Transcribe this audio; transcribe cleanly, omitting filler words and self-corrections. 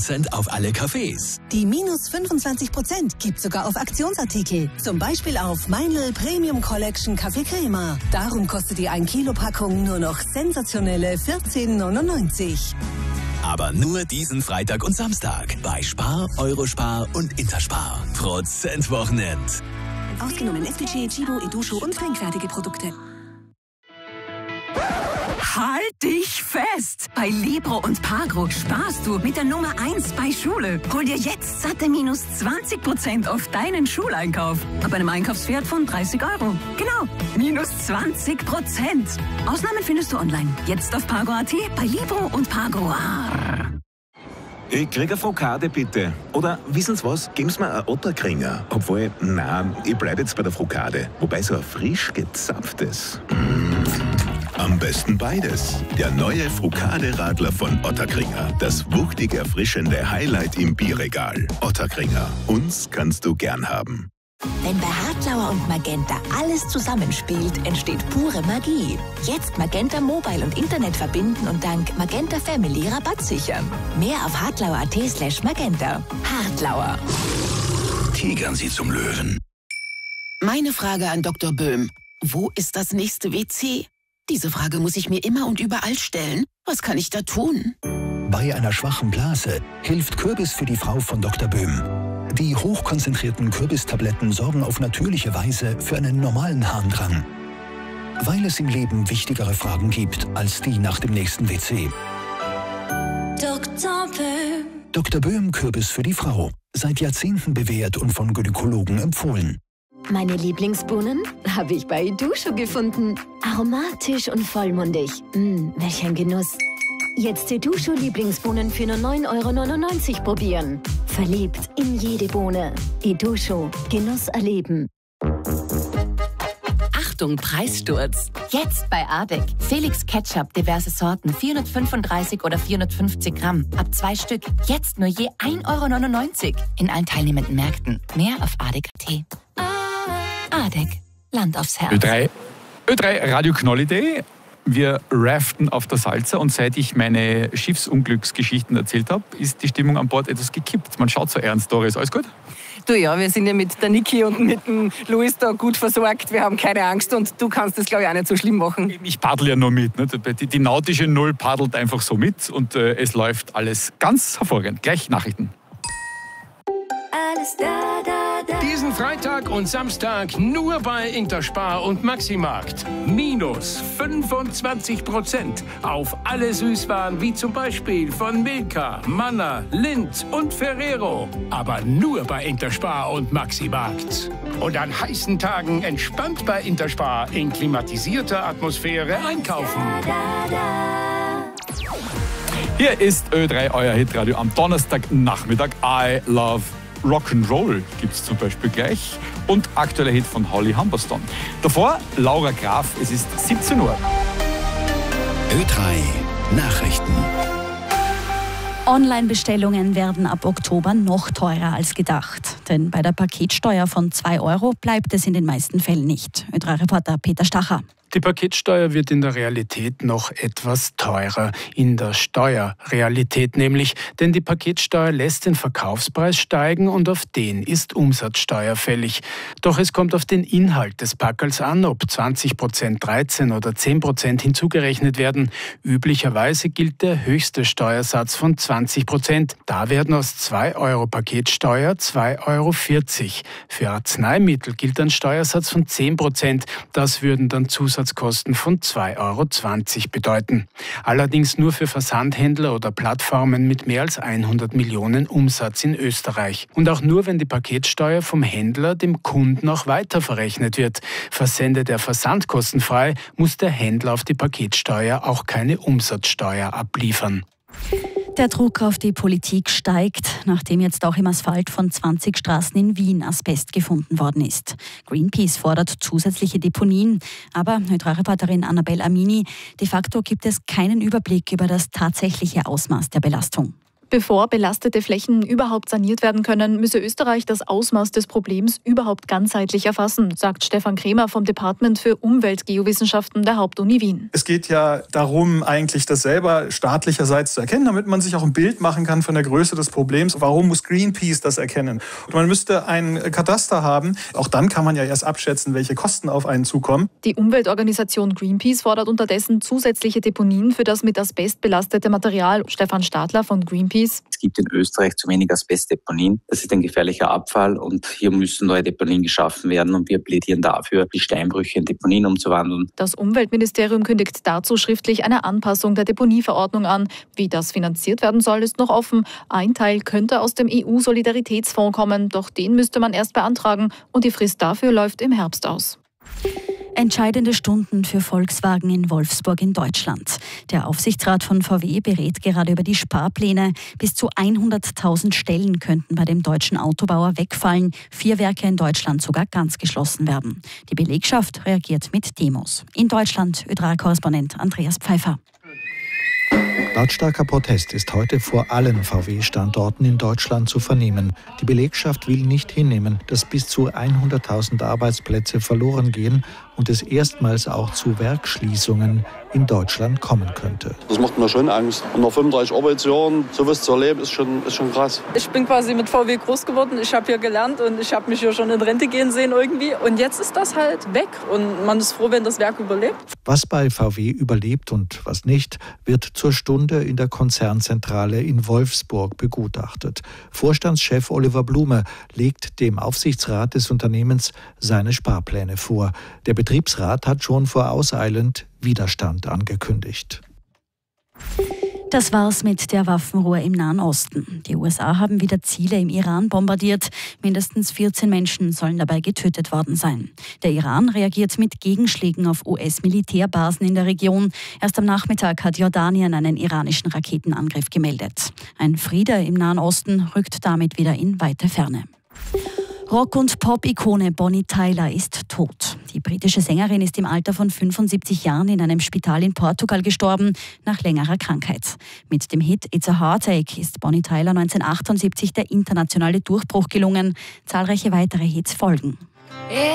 20% auf alle Cafés. Die minus 25% gibt sogar auf Aktionsartikel. Zum Beispiel auf Meinl Premium Collection Kaffee Crema. Darum kostet die 1 Kilo Packung nur noch sensationelle 14,99. Aber nur diesen Freitag und Samstag bei Spar, Eurospar und Interspar. Prozentwochenend. Ausgenommen FDG, Chibo, Edusho und trinkfertige Produkte. Halt dich fest! Bei Libro und Pagro sparst du mit der Nummer 1 bei Schule. Hol dir jetzt satte minus 20% auf deinen Schuleinkauf. Ab einem Einkaufswert von 30 €. Genau, minus 20%. Ausnahmen findest du online. Jetzt auf Pagro.at, bei Libro und Pagro. Ich krieg eine Frokade, bitte. Oder, wissen Sie was, geben Sie mir einen Otterkringer. Obwohl, nein, ich bleib jetzt bei der Frokade. Wobei so ein frisch gezapftes. Am besten beides. Der neue Frokade-Radler von Otterkringer. Das wuchtig erfrischende Highlight im Bierregal. Otterkringer. Uns kannst du gern haben. Wenn bei Hartlauer und Magenta alles zusammenspielt, entsteht pure Magie. Jetzt Magenta Mobile und Internet verbinden und dank Magenta Family Rabatt sichern. Mehr auf hartlauer.at/magenta. Hartlauer. Tigern Sie zum Löwen. Meine Frage an Dr. Böhm. Wo ist das nächste WC? Diese Frage muss ich mir immer und überall stellen. Was kann ich da tun? Bei einer schwachen Blase hilft Kürbis für die Frau von Dr. Böhm. Die hochkonzentrierten Kürbistabletten sorgen auf natürliche Weise für einen normalen Harndrang. Weil es im Leben wichtigere Fragen gibt als die nach dem nächsten WC. Dr. Böhm. Dr. Böhm Kürbis für die Frau. Seit Jahrzehnten bewährt und von Gynäkologen empfohlen. Meine Lieblingsbohnen habe ich bei Edusho gefunden. Aromatisch und vollmundig. Welch ein Genuss. Jetzt Edusho Lieblingsbohnen für nur 9,99 € probieren. Verliebt in jede Bohne. Edusho. Genuss erleben. Achtung, Preissturz. Jetzt bei Adek. Felix Ketchup, diverse Sorten, 435 oder 450 Gramm. Ab 2 Stück. Jetzt nur je 1,99 € in allen teilnehmenden Märkten. Mehr auf adek.at. Adek. Land aufs Herz. Ö3 Radio Knolliday. Wir raften auf der Salza und seit ich meine Schiffsunglücksgeschichten erzählt habe, ist die Stimmung an Bord etwas gekippt. Man schaut so ernst, Doris. Alles gut? Du, ja, wir sind ja mit der Niki und mit dem Luis da gut versorgt. Wir haben keine Angst und du kannst das, glaube ich, auch nicht so schlimm machen. Ich paddel ja nur mit. Ne? Die nautische Null paddelt einfach so mit und es läuft alles ganz hervorragend. Gleich Nachrichten. Alles da, da, da. Diesen Freitag und Samstag nur bei Interspar und Maximarkt. Minus 25% auf alle Süßwaren wie zum Beispiel von Milka, Manna, Lindt und Ferrero. Aber nur bei Interspar und Maximarkt. Und an heißen Tagen entspannt bei Interspar in klimatisierter Atmosphäre einkaufen. Hier ist Ö3, euer Hitradio am Donnerstagnachmittag. I Love Rock'n'Roll gibt's zum Beispiel gleich und aktueller Hit von Holly Humberstone. Davor Laura Graf, es ist 17 Uhr. Ö3 Nachrichten. Online-Bestellungen werden ab Oktober noch teurer als gedacht. Denn bei der Paketsteuer von 2 € bleibt es in den meisten Fällen nicht. Ö3-Reporter Peter Stacher. Die Paketsteuer wird in der Realität noch etwas teurer. In der Steuerrealität nämlich. Denn die Paketsteuer lässt den Verkaufspreis steigen und auf den ist Umsatzsteuer fällig. Doch es kommt auf den Inhalt des Packerls an, ob 20%, 13% oder 10% hinzugerechnet werden. Üblicherweise gilt der höchste Steuersatz von 20%. Da werden aus 2 € Paketsteuer 2,40 €. Für Arzneimittel gilt ein Steuersatz von 10%. Das würden dann Zusatzkosten von 2,20 € bedeuten. Allerdings nur für Versandhändler oder Plattformen mit mehr als 100 Millionen Umsatz in Österreich. Und auch nur, wenn die Paketsteuer vom Händler dem Kunden auch weiter verrechnet wird. Versendet er versandkostenfrei, muss der Händler auf die Paketsteuer auch keine Umsatzsteuer abliefern. Der Druck auf die Politik steigt, nachdem jetzt auch im Asphalt von 20 Straßen in Wien Asbest gefunden worden ist. Greenpeace fordert zusätzliche Deponien. Aber Ö3-Reporterin Annabel Amini, de facto gibt es keinen Überblick über das tatsächliche Ausmaß der Belastung. Bevor belastete Flächen überhaupt saniert werden können, müsse Österreich das Ausmaß des Problems überhaupt ganzheitlich erfassen, sagt Stefan Kremer vom Department für Umweltgeowissenschaften der Hauptuni Wien. Es geht ja darum, eigentlich das selber staatlicherseits zu erkennen, damit man sich auch ein Bild machen kann von der Größe des Problems. Warum muss Greenpeace das erkennen? Und man müsste ein Kataster haben. Auch dann kann man ja erst abschätzen, welche Kosten auf einen zukommen. Die Umweltorganisation Greenpeace fordert unterdessen zusätzliche Deponien für das mit Asbest belastete Material. Stefan Stadler von Greenpeace. Es gibt in Österreich zu wenig Asbestdeponien. Das ist ein gefährlicher Abfall und hier müssen neue Deponien geschaffen werden und wir plädieren dafür, die Steinbrüche in Deponien umzuwandeln. Das Umweltministerium kündigt dazu schriftlich eine Anpassung der Deponieverordnung an. Wie das finanziert werden soll, ist noch offen. Ein Teil könnte aus dem EU-Solidaritätsfonds kommen, doch den müsste man erst beantragen und die Frist dafür läuft im Herbst aus. Entscheidende Stunden für Volkswagen in Wolfsburg in Deutschland. Der Aufsichtsrat von VW berät gerade über die Sparpläne. Bis zu 100.000 Stellen könnten bei dem deutschen Autobauer wegfallen. 4 Werke in Deutschland sogar ganz geschlossen werden. Die Belegschaft reagiert mit Demos. In Deutschland Ö3-Korrespondent Andreas Pfeiffer. Lautstarker Protest ist heute vor allen VW-Standorten in Deutschland zu vernehmen. Die Belegschaft will nicht hinnehmen, dass bis zu 100.000 Arbeitsplätze verloren gehen und es erstmals auch zu Werksschließungen in Deutschland kommen könnte. Das macht mir schon Angst. Und nach 35 Arbeitsjahren sowas zu erleben, ist schon krass. Ich bin quasi mit VW groß geworden. Ich habe hier gelernt und ich habe mich hier schon in Rente gehen sehen irgendwie. Und jetzt ist das halt weg und man ist froh, wenn das Werk überlebt. Was bei VW überlebt und was nicht, wird zur Stunde in der Konzernzentrale in Wolfsburg begutachtet. Vorstandschef Oliver Blume legt dem Aufsichtsrat des Unternehmens seine Sparpläne vor. Der Betriebsrat hat schon vorauseilend Widerstand angekündigt. Das war's mit der Waffenruhe im Nahen Osten. Die USA haben wieder Ziele im Iran bombardiert. Mindestens 14 Menschen sollen dabei getötet worden sein. Der Iran reagiert mit Gegenschlägen auf US-Militärbasen in der Region. Erst am Nachmittag hat Jordanien einen iranischen Raketenangriff gemeldet. Ein Friede im Nahen Osten rückt damit wieder in weite Ferne. Rock- und Pop-Ikone Bonnie Tyler ist tot. Die britische Sängerin ist im Alter von 75 Jahren in einem Spital in Portugal gestorben, nach längerer Krankheit. Mit dem Hit It's a Heartache ist Bonnie Tyler 1978 der internationale Durchbruch gelungen. Zahlreiche weitere Hits folgen.